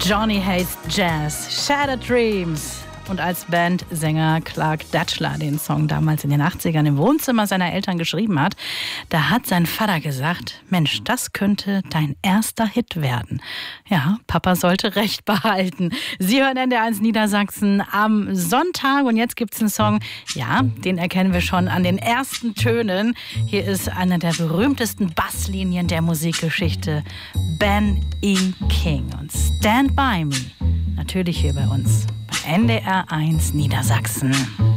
Johnny Hays Jazz, Shattered Dreams. Und als Bandsänger Clark Datchler den Song damals in den 80ern im Wohnzimmer seiner Eltern geschrieben hat, da hat sein Vater gesagt, Mensch, das könnte dein erster Hit werden. Ja, Papa sollte Recht behalten. Sie hören NDR1 Niedersachsen am Sonntag und jetzt gibt's einen Song, ja, den erkennen wir schon an den ersten Tönen. Hier ist einer der berühmtesten Basslinien der Musikgeschichte, Ben E. King und Stand By Me. Natürlich hier bei uns bei NDR1 Niedersachsen.